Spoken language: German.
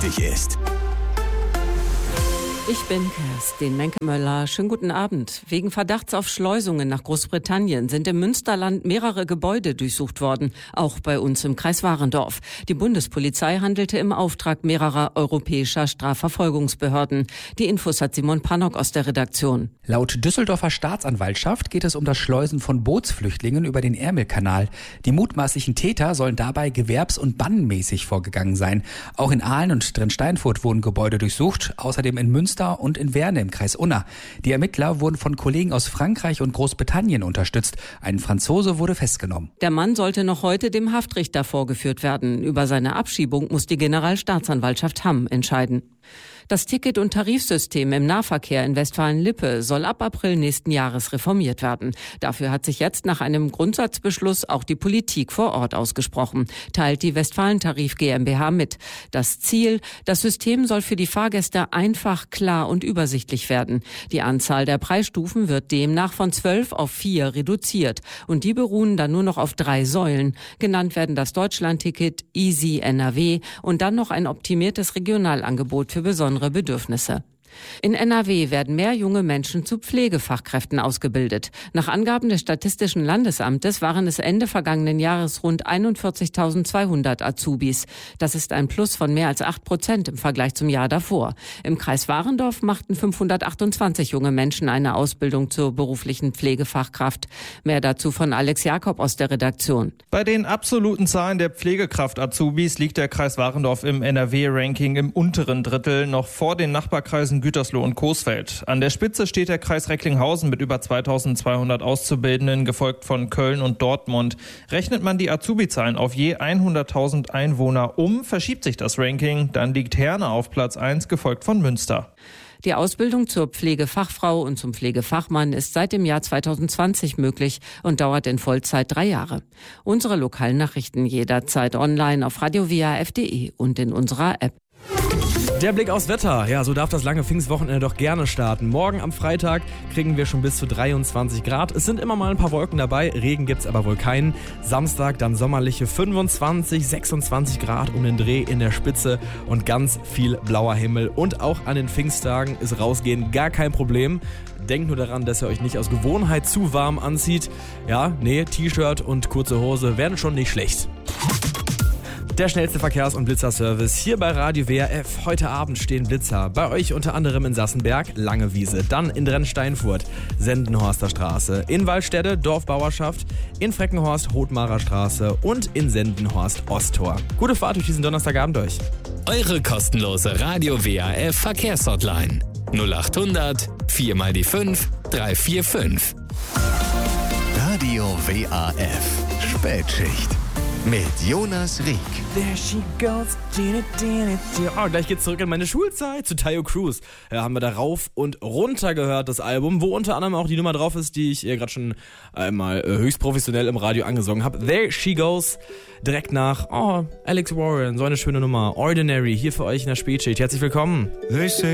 wichtig ist. Ich bin Kerstin Menke-Möller. Schönen guten Abend. Wegen Verdachts auf Schleusungen nach Großbritannien sind im Münsterland mehrere Gebäude durchsucht worden, auch bei uns im Kreis Warendorf. Die Bundespolizei handelte im Auftrag mehrerer europäischer Strafverfolgungsbehörden. Die Infos hat Simon Pannock aus der Redaktion. Laut Düsseldorfer Staatsanwaltschaft geht es um das Schleusen von Bootsflüchtlingen über den Ärmelkanal. Die mutmaßlichen Täter sollen dabei gewerbs- und bannenmäßig vorgegangen sein. Auch in Aalen und Drensteinfurt wurden Gebäude durchsucht, außerdem in Münster und in Werne im Kreis Unna. Die Ermittler wurden von Kollegen aus Frankreich und Großbritannien unterstützt. Ein Franzose wurde festgenommen. Der Mann sollte noch heute dem Haftrichter vorgeführt werden. Über seine Abschiebung muss die Generalstaatsanwaltschaft Hamm entscheiden. Das Ticket- und Tarifsystem im Nahverkehr in Westfalen-Lippe soll ab April nächsten Jahres reformiert werden. Dafür hat sich jetzt nach einem Grundsatzbeschluss auch die Politik vor Ort ausgesprochen, teilt die Westfalen-Tarif GmbH mit. Das Ziel: Das System soll für die Fahrgäste einfach, klar und übersichtlich werden. Die Anzahl der Preisstufen wird demnach von 12 auf 4 reduziert. Und die beruhen dann nur noch auf 3 Säulen. Genannt werden das Deutschlandticket, Easy NRW und dann noch ein optimiertes Regionalangebot für besondere Bedürfnisse. In NRW werden mehr junge Menschen zu Pflegefachkräften ausgebildet. Nach Angaben des Statistischen Landesamtes waren es Ende vergangenen Jahres rund 41.200 Azubis. Das ist ein Plus von mehr als 8% im Vergleich zum Jahr davor. Im Kreis Warendorf machten 528 junge Menschen eine Ausbildung zur beruflichen Pflegefachkraft. Mehr dazu von Alex Jakob aus der Redaktion. Bei den absoluten Zahlen der Pflegekraft-Azubis liegt der Kreis Warendorf im NRW-Ranking im unteren Drittel, noch vor den Nachbarkreisen Gütersloh und Coesfeld. An der Spitze steht der Kreis Recklinghausen mit über 2200 Auszubildenden, gefolgt von Köln und Dortmund. Rechnet man die Azubi-Zahlen auf je 100.000 Einwohner verschiebt sich das Ranking. Dann liegt Herne auf Platz 1, gefolgt von Münster. Die Ausbildung zur Pflegefachfrau und zum Pflegefachmann ist seit dem Jahr 2020 möglich und dauert in Vollzeit 3 Jahre. Unsere lokalen Nachrichten jederzeit online auf radiowaf.de und in unserer App. Der Blick aufs Wetter. Ja, so darf das lange Pfingstwochenende doch gerne starten. Morgen am Freitag kriegen wir schon bis zu 23 Grad. Es sind immer mal ein paar Wolken dabei, Regen gibt's aber wohl keinen. Samstag dann sommerliche 25, 26 Grad um den Dreh in der Spitze und ganz viel blauer Himmel. Und auch an den Pfingsttagen ist rausgehen gar kein Problem. Denkt nur daran, dass ihr euch nicht aus Gewohnheit zu warm anzieht. Ja, T-Shirt und kurze Hose wären schon nicht schlecht. Der schnellste Verkehrs- und Blitzerservice hier bei Radio WRF. Heute Abend stehen Blitzer. Bei euch unter anderem in Sassenberg, Langewiese, dann in Drensteinfurt, Sendenhorster Straße, in Wallstätte, Dorfbauerschaft, in Freckenhorst, Hothmarer Straße und in Sendenhorst Osttor. Gute Fahrt durch diesen Donnerstagabend euch. Eure kostenlose Radio WRF Verkehrshotline 0800 4 mal die 5 345. Radio WRF Spätschicht mit Jonas Rieck. There she goes. Oh, gleich geht's zurück in meine Schulzeit zu Taio Cruz. Ja, haben wir da rauf und runter gehört, das Album, wo unter anderem auch die Nummer drauf ist, die ich gerade schon einmal höchst professionell im Radio angesungen habe. There she goes. Direkt nach Alex Warren, so eine schöne Nummer. Ordinary, hier für euch in der Spätschicht. Herzlich willkommen. They say